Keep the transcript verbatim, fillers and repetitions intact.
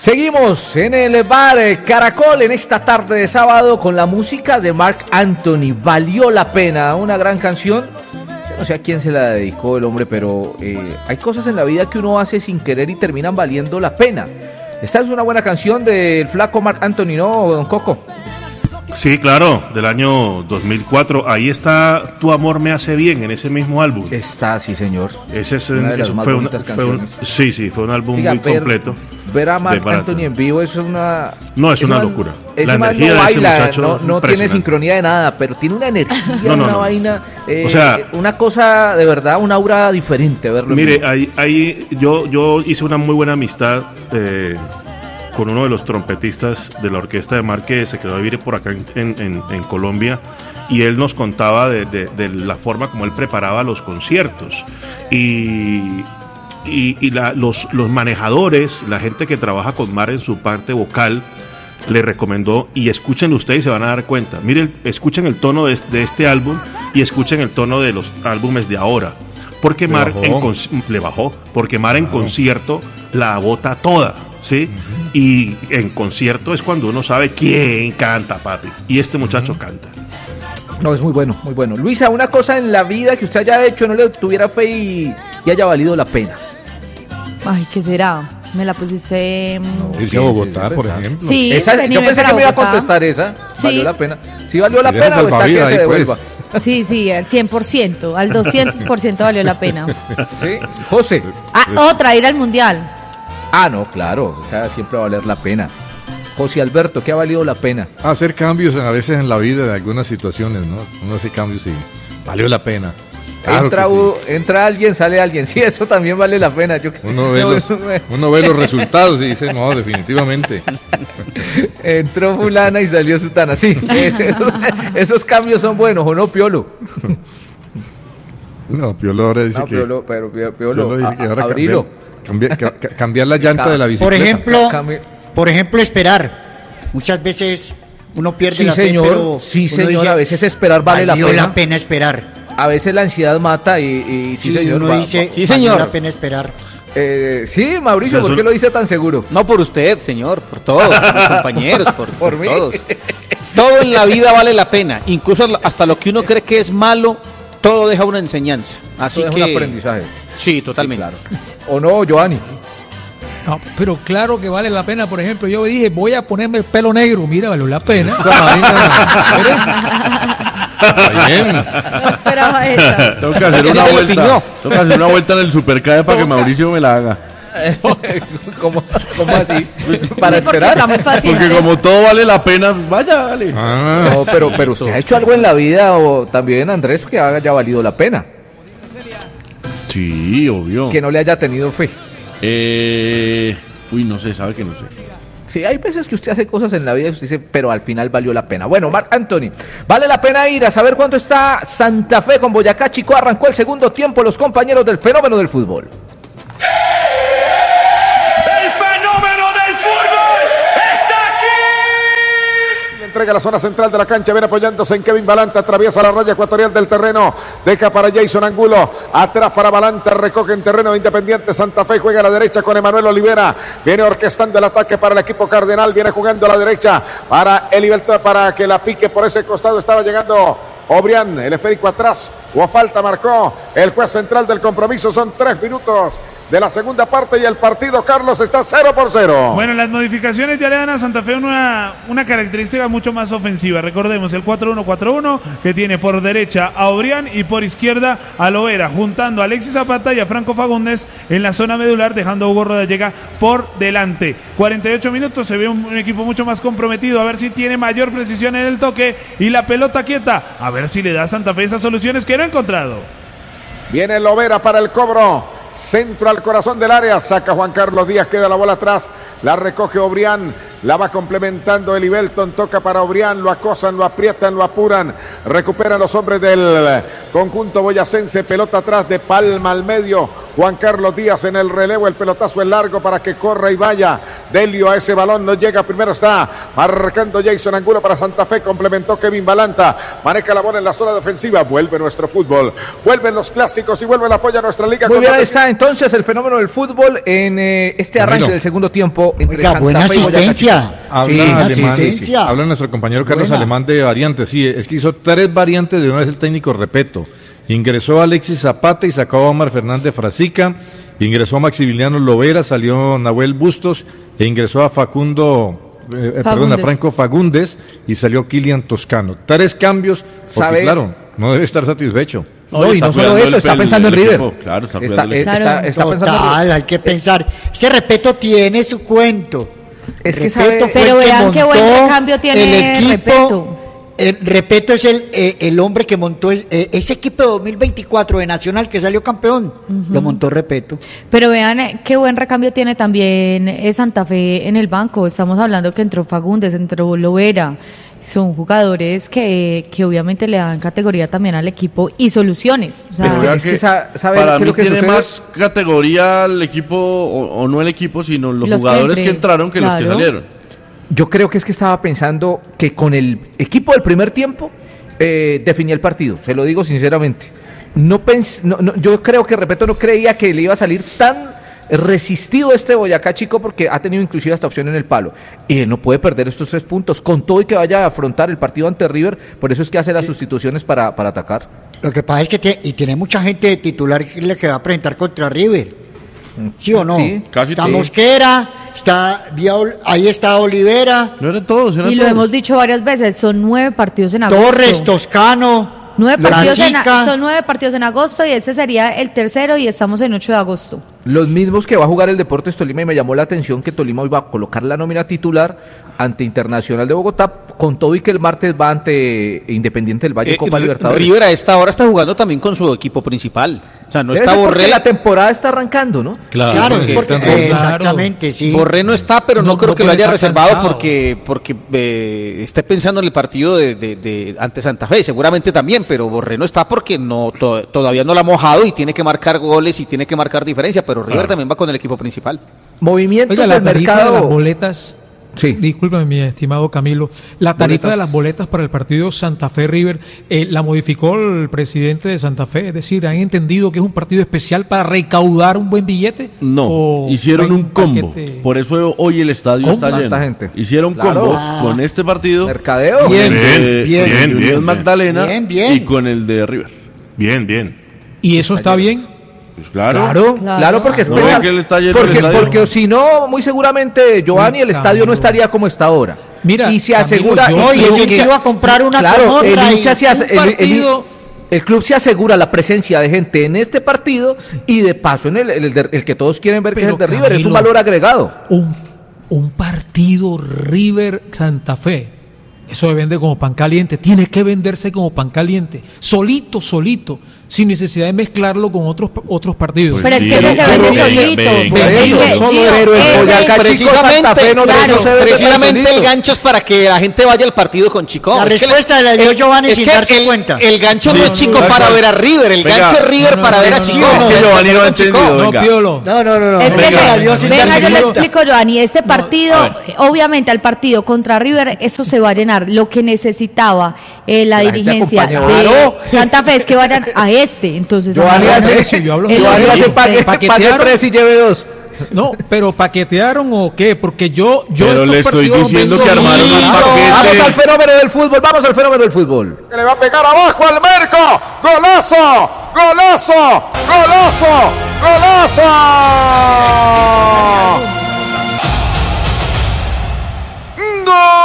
Seguimos en el bar Caracol en esta tarde de sábado con la música de Marc Anthony. Valió la pena, una gran canción. Yo no sé a quién se la dedicó el hombre, pero eh, hay cosas en la vida que uno hace sin querer y terminan valiendo la pena. Esta es una buena canción del flaco Marc Anthony, ¿no, don Coco? Sí, claro, del año dos mil cuatro. Ahí está Tu amor me hace bien, en ese mismo álbum. Está, sí, señor. Ese es una de las eso más fue bonitas una, fue un, canciones. sí, sí, fue un álbum Diga, muy ver, completo. Ver a Marc Anthony en vivo es una... No, es una man, locura. Ese la man energía no baila, de ese no, no tiene sincronía de nada, pero tiene una energía, no, no, una no. vaina, eh, o sea, una cosa de verdad, una aura diferente verlo. Mire, ahí, ahí yo, yo hice una muy buena amistad eh, con uno de los trompetistas de la orquesta de Marc, que se quedó a vivir por acá en, en, en Colombia, y él nos contaba de, de, de la forma como él preparaba los conciertos. Y... y, y la, los, los manejadores, la gente que trabaja con Marc en su parte vocal, le recomendó, y escuchen ustedes y se van a dar cuenta, miren, escuchen el tono de, de este álbum y escuchen el tono de los álbumes de ahora, porque Marc en, le bajó, porque Marc en concierto la bota toda, ¿sí? Uh-huh. Y en concierto es cuando uno sabe quién canta, papi, y este muchacho uh-huh. canta. No, es muy bueno, muy bueno. Luisa, una cosa en la vida que usted haya hecho, no le tuviera fe y, y haya valido la pena. Ay, ¿qué será? Me la pusiste... No, irse a Bogotá, por ejemplo. Sí, esa, yo pensé que me iba a contestar esa. Sí. Valió la pena. ¿Sí valió la pena o está que se devuelva? Pues. Sí, sí, al cien por ciento, al doscientos por ciento valió la pena. ¿Sí? José. Ah, otra, ir al Mundial. Ah, no, claro, o sea, siempre va a valer la pena. José Alberto, ¿qué ha valido la pena? Hacer cambios a veces en la vida de algunas situaciones, ¿no? Uno hace cambios y valió la pena. Claro entra, sí. entra alguien, sale alguien. Sí, eso también vale la pena. Yo, uno, ve no, los, uno ve los resultados y dice, no, definitivamente. Entró fulana y salió sutana. Sí, ese, esos, esos cambios son buenos, ¿o no, Piolo? No, Piolo ahora dice no, que... Piolo, pero Piolo, Piolo dice que ahora abrilo. Cambiar, cambiar, cambiar la llanta de la bicicleta. Por ejemplo, por ejemplo, esperar. Muchas veces uno pierde sí, la señor, fe, pero sí, señor, dice, a veces esperar vale la pena. Valió la pena esperar. A veces la ansiedad mata y, y sí, sí, señor. Uno va, dice, va. sí, señor. Valió la pena esperar. Eh, sí, Mauricio, ¿por qué lo dice tan seguro? No por usted, señor, por todos, por mis compañeros, por, por, por mí. todos. Todo en la vida vale la pena, incluso hasta lo que uno cree que es malo, todo deja una enseñanza. Así todo que es un aprendizaje. Sí, totalmente. Sí, claro. ¿O no, Giovanni? No, pero claro que vale la pena. Por ejemplo, yo dije, voy a ponerme el pelo negro. Mira, valió la pena. Esa Está bien. No esperaba esa. Tengo que hacer una vuelta. Tengo que hacer una vuelta en el Supercade para que Mauricio me la haga. ¿Cómo, ¿Cómo así? Para sí, porque esperar. Porque como todo vale la pena, vaya, dale. Ah, no, pero, pero usted ha hecho algo en la vida, o también, Andrés, que haya valido la pena. Sí, obvio. Que no le haya tenido fe. Eh, uy, no sé, sabe que no sé. Sí, hay veces que usted hace cosas en la vida y usted dice, pero al final valió la pena. Bueno, Marc Anthony, vale la pena ir a saber cuánto está Santa Fe con Boyacá Chico. Arrancó el segundo tiempo los compañeros del fenómeno del fútbol. ¡El fenómeno del fútbol está aquí! Entrega la zona central de la cancha, viene apoyándose en Kevin Balanta, atraviesa la raya ecuatorial del terreno, deja para Jason Angulo, atrás para Balanta, recoge en terreno de Independiente Santa Fe, juega a la derecha con Emanuel Olivera, viene orquestando el ataque para el equipo cardenal, viene jugando a la derecha para Eliberto, para que la pique por ese costado, estaba llegando Obrián, el esférico atrás, o falta marcó el juez central del compromiso, son tres minutos de la segunda parte y el partido, Carlos, está cero por cero. Bueno, las modificaciones ya le dan a Santa Fe una, una característica mucho más ofensiva. Recordemos el cuatro uno cuatro uno que tiene por derecha a Obrián y por izquierda a Lovera, juntando a Alexis Zapata y a Franco Fagundes en la zona medular, dejando a Hugo Rodallega por delante. cuarenta y ocho minutos, se ve un, un equipo mucho más comprometido, a ver si tiene mayor precisión en el toque y la pelota quieta, a ver si le da a Santa Fe esas soluciones que no ha encontrado. Viene Lovera para el cobro. Centro al corazón del área, saca Juan Carlos Díaz, queda la bola atrás, la recoge Obrián, La va complementando Elivelton, toca para Obrián, lo acosan, lo aprietan, lo apuran, recuperan los hombres del conjunto boyacense, pelota atrás de Palma al medio, Juan Carlos Díaz en el relevo, el pelotazo es largo para que corra y vaya, Delio a ese balón, no llega, primero está marcando Jason Angulo para Santa Fe, complementó Kevin Balanta, maneja la bola en la zona defensiva, vuelve nuestro fútbol, vuelven los clásicos y vuelve el apoyo a nuestra liga. Muy bien, ahí está entonces el fenómeno del fútbol en eh, este arranque Camilo. del segundo tiempo entre Oiga, Santa buena Fe y Boyacá. Habla, Sí, alemán, asistencia. habla nuestro compañero Carlos Buena. Alemán de variantes. Sí, es que hizo tres variantes de una vez el técnico Repeto. Ingresó Alexis Zapata y sacó a Omar Fernández Frasica. Ingresó a Maximiliano Lovera, salió Nahuel Bustos e ingresó a Facundo, eh, perdón, a Franco Fagundes y salió Kilian Toscano. Tres cambios, porque ¿Sabe? claro, no debe estar satisfecho. No, y está no solo cuidando eso, el- está el- pensando en el River. equipo, claro, está Está, cuidando el eh, equipo. está- está pensando en Total, River. hay que pensar. Ese Repeto tiene su cuento. Es que Repeto sabe- fue Pero el que vean qué buen montó recambio tiene el equipo. Repeto. El Repeto es el, eh, el hombre que montó el- eh, ese equipo de dos mil veinticuatro de Nacional que salió campeón. Lo montó Repeto. Pero vean eh, qué buen recambio tiene también eh, Santa Fe en el banco. Estamos hablando que entró Fagundes, entró Lovera. Son jugadores que, que obviamente le dan categoría también al equipo y soluciones. O sea, Es que- Vea es que que sa- ¿sabe para qué es mí lo que tiene sucede? más categoría el equipo, o, o no el equipo, sino los, Los que jugadores que, entre- entraron que los que claro. salieron. Yo creo que es que estaba pensando que con el equipo del primer tiempo eh, definía el partido, se lo digo sinceramente. No pens no, no, yo creo que, repito, no creía que le iba a salir tan resistido este Boyacá Chico porque ha tenido inclusive esta opción en el palo. Y él no puede perder estos tres puntos, con todo y que vaya a afrontar el partido ante River, por eso es que hace las sustituciones para, para atacar. Lo que pasa es que tiene, y tiene mucha gente de titular que le que va a presentar contra River. ¿Sí o no? Sí, casi está sí. Mosquera, está Viol- ahí está Olivera, No eran todos, eran y lo todos. hemos dicho varias veces, son nueve partidos en agosto. Torres, Toscano, Nueve partidos en, Brasica. son nueve partidos en agosto y este sería el tercero y estamos en ocho de agosto. Los mismos que va a jugar el Deportes Tolima, y me llamó la atención que Tolima hoy va a colocar la nómina titular ante Internacional de Bogotá, con todo y que el martes va ante Independiente del Valle Eh, Copa Ri- Libertadores. River a esta hora está jugando también con su equipo principal. O sea, no Debe está ser porque Borré. la temporada está arrancando, ¿no? Claro, porque porque- están- eh, exactamente, sí. Borré no está, pero no, No- creo no que lo puede haya estar reservado cansado. porque porque eh, esté pensando en el partido de, de- de- ante Santa Fe, seguramente también, pero Borré no está porque no to- todavía no lo ha mojado y tiene que marcar goles y tiene que marcar diferencia, pero River Claro. también va con el equipo principal. Movimientos Oiga, la del tarifa de las mercado. boletas. Sí. Discúlpeme, mi estimado Camilo. La tarifa Boletas. de las boletas para el partido Santa Fe River eh, la modificó el presidente de Santa Fe. Es decir, ¿han entendido que es un partido especial para recaudar un buen billete? No, ¿O hicieron hay un combo. paquete? Por eso hoy el estadio ¿Cómo? está Tanta lleno. gente. Hicieron Claro. combo Ah. con este partido, Mercadeo. Bien. con el de- bien, con el de bien, Unión bien. Magdalena Bien, bien. y con el de River. Bien, bien. ¿Y eso está bien? Pues claro. Claro, claro, Claro. porque es ¿No pensar- ve que él está lleno el porque, estadio? porque si no, muy seguramente Giovanni, el Uy, estadio no Camilo. estaría como está ahora. Mira, y se Camilo, asegura. yo No, y el ese hincha- que iba a comprar una claro, con otra el y hincha se hace- un el- el- partido- el club se asegura la presencia de gente en este partido y de paso en el, el, el- el que todos quieren ver que es Pero, el de River, es un Camilo, valor agregado. Un, un partido River Santa Fe. Eso se vende como pan caliente. Tiene que venderse como pan caliente. Solito, solito. Sin necesidad de mezclarlo con otros otros partidos. Pero es que Pero- ese se vende pero- solito. venga, Por venga. eso, Ese- solo Gio, héroe en ese- Boyacá, Chico, Santa Fe, no, claro, eso se vende Precisamente solito. el gancho es para que la gente vaya al partido con Chico. La Es que respuesta la dio el- Giovanni es sin que darse el, cuenta. El gancho Sí, no es no, Chico no, para no. ver a River, el Venga. gancho es River No, no, para no, ver a no, Chico. no, no, Es que Giovanni no ha Con Chico. entendido, No, venga. Piolo. No, no, no, no. Es que venga, se- la dio sin venga, darse yo le cuenta. explico, Giovanni, este partido, a ver. obviamente al partido contra River, eso se va a llenar. Lo que necesitaba eh, la, Que la gente dirigencia de acompañe. Claro. Santa Fe es que vayan a este. Entonces, Giovanni ahora- hace, eso, yo hablo- es Giovanni lo hace que- pague, paquetearon. pague tres y lleve dos. No, pero ¿paquetearon o qué? Porque yo, yo Pero estos le estoy partidos los diciendo vengo que armaron un viendo. paquete. Vamos al fenómeno del fútbol, vamos al fenómeno del fútbol. Que le va a pegar abajo al Merco. ¡Golazo! ¡Golazo! ¡Golazo! ¡Golazo!